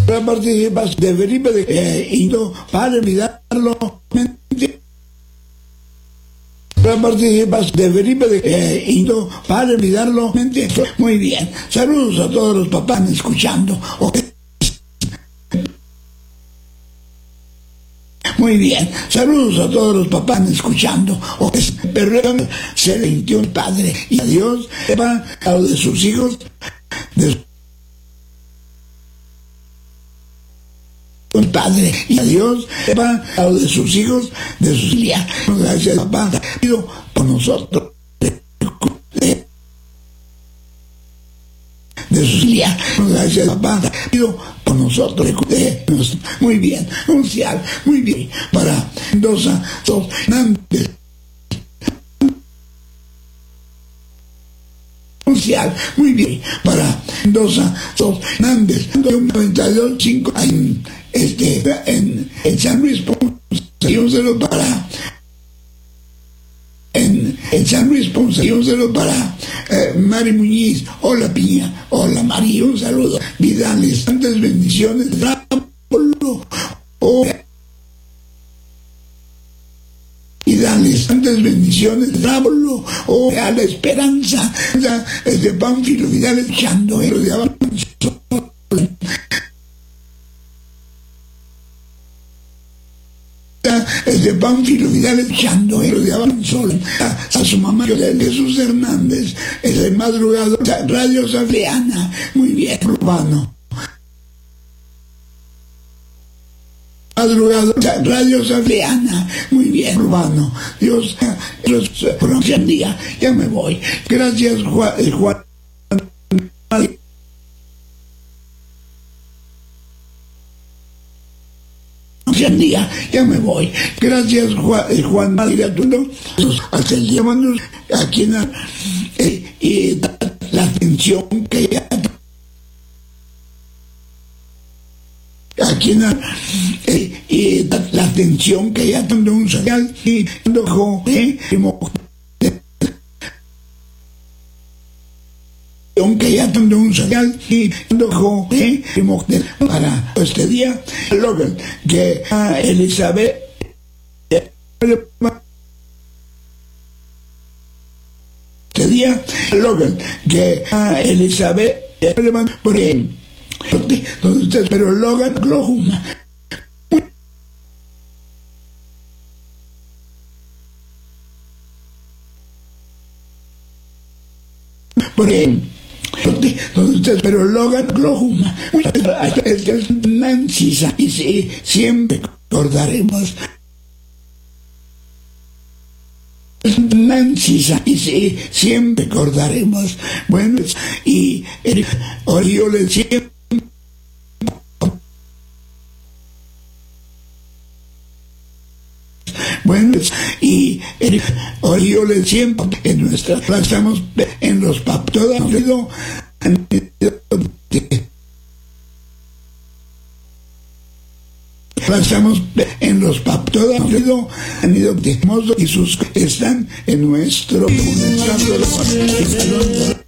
La participación de Felipe de Indo para olvidarlo. La participación de Felipe de Indo para olvidarlo. Muy bien. Saludos a todos los papás escuchando. Muy bien, saludos a todos los papás escuchando. Pero se le sintió un padre y a Dios va a los de sus hijos, un padre y a Dios va a los de sus hijos, de sus familia. Gracias, papá, pido por nosotros. De sus familia. Gracias, papá, pido por nosotros. Muy bien, unicial, muy bien, para Mendoza, Hernández. Unicial, muy bien, para Mendoza, Hernández, 92.5 en San Luis Ponce, y un saludo para en San Luis Ponce, y un saludo para Mari Muñiz. Hola Piña, hola Mari, un saludo. Vidales, tantas bendiciones, Vidales, tantas bendiciones, a la esperanza, de Pánfilo Vidales, echando de avanzó. De Pánfilo Vidales echando de Avanzol a su mamá de Jesús Hernández, de madrugada, Radio Safleana, muy bien, urbano. Madrugada, Radio Safleana, muy bien, urbano. Dios, un día, ya me voy. Gracias, Juan. Día, ya me voy. Gracias, Juan Madriatulo. Hasta el día, manos, a quien y la atención que ya a quien y la atención que ya tanto un social y aunque ya tanto un social y para este día Logan que Elizabeth este día Logan que Elizabeth por él donde usted pero Logan Oklahoma por él donde usted pero Logan Oklahoma Nancy y siempre recordaremos Nancy y siempre recordaremos bueno y Oriole siempre bueno y Oriole siempre en nuestra plaza estamos en los pap toda estamos en los pap toda han ido y sus están en nuestro